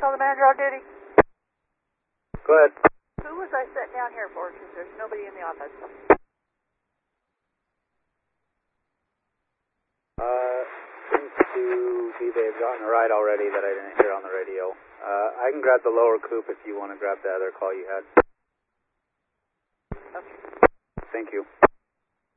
call the manager on duty? Go ahead. Who was I set down here for? Because there's nobody in the office. Seems to be they've gotten a ride already that I didn't hear on the radio. I can grab the lower coupe if you want to grab the other call you had. Okay. Thank you.